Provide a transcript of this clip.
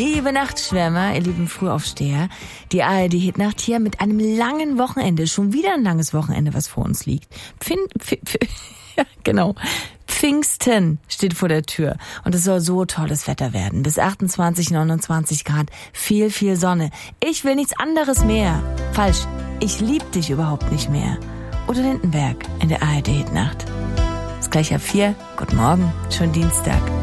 Liebe Nachtschwärmer, ihr lieben Frühaufsteher, die ARD-Hitnacht hier mit einem langen Wochenende, schon wieder ein langes Wochenende, was vor uns liegt. Ja, genau. Pfingsten steht vor der Tür und es soll so tolles Wetter werden. Bis 28, 29 Grad, viel, viel Sonne. Ich will nichts anderes mehr. Falsch, ich lieb dich überhaupt nicht mehr. Udo Lindenberg in der ARD-Hitnacht. Ist gleich ab 4. Guten Morgen, schönen Dienstag.